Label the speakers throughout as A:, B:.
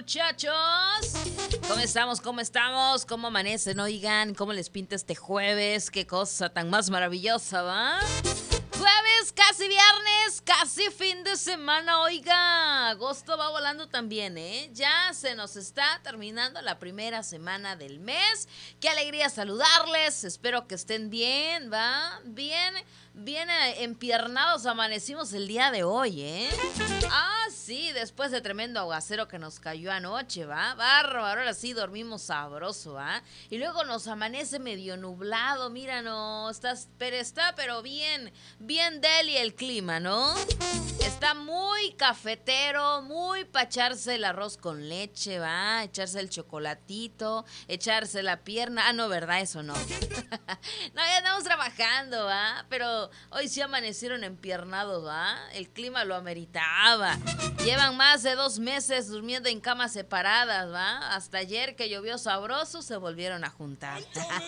A: muchachos? ¿Cómo estamos? ¿Cómo estamos? ¿Cómo amanecen? Oigan, ¿cómo les pinta este jueves? Qué cosa tan más maravillosa, ¿va? Jueves, casi viernes, casi fin de semana, oiga. Agosto va volando también, ¿eh? Ya se nos está terminando la primera semana del mes. Qué alegría saludarles. Espero que estén bien, ¿va? Bien empiernados amanecimos el día de hoy, ¿eh? Ah, sí, después de tremendo aguacero que nos cayó anoche, ¿va? Bárbaro, ahora sí dormimos sabroso, ¿va? Y luego nos amanece medio nublado, mira, no, está pero bien deli el clima, ¿no? Está muy cafetero, muy para echarse el arroz con leche, ¿va? Echarse el chocolatito, echarse la pierna. Ah, no, ¿verdad? Eso no. No, ya andamos trabajando, ¿va? Pero hoy sí amanecieron empiernados, ¿va? El clima lo ameritaba. Llevan más de 2 meses durmiendo en camas separadas, ¿va? Hasta ayer que llovió sabroso se volvieron a juntar.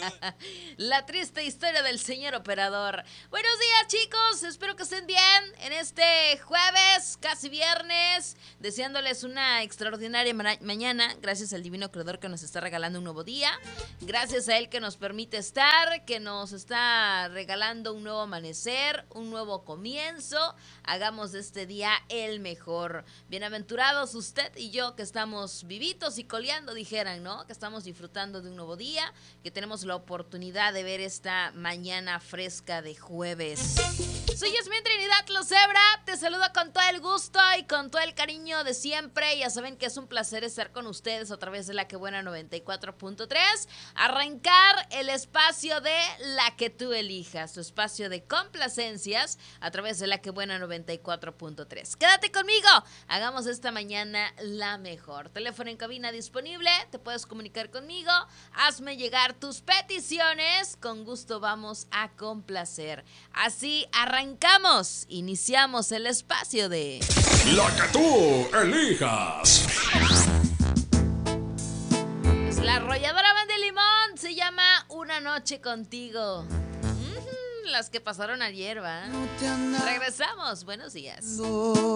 A: La triste historia del señor operador. Buenos días, chicos. Espero que estén bien en este jueves, casi viernes. Deseándoles una extraordinaria mañana. Gracias al divino creador que nos está regalando un nuevo día. Gracias a él que nos permite estar, que nos está regalando un nuevo amanecer, un nuevo comienzo. Hagamos de este día el mejor. Bienaventurados usted y yo que estamos vivitos y coleando, dijeran, ¿no? Que estamos disfrutando de un nuevo día, que tenemos la oportunidad de ver esta mañana fresca de jueves. Soy Yasmín Trinidad Lozebra, te saludo con todo el gusto y con todo el cariño de siempre. Ya saben que es un placer estar con ustedes a través de La Que Buena 94.3. Arrancar el espacio de La Que Tú Elijas, tu espacio de complacencias a través de La Que Buena 94.3. Quédate conmigo, hagamos esta mañana la mejor. Teléfono en cabina disponible, te puedes comunicar conmigo, hazme llegar tus peticiones, con gusto vamos a complacer. Así arrancamos, iniciamos el espacio de
B: La Que Tú Elijas.
A: Es la arrolladora Banda de Limón, se llama Una Noche Contigo. Las que pasaron ayer, ¿va? Regresamos, buenos días.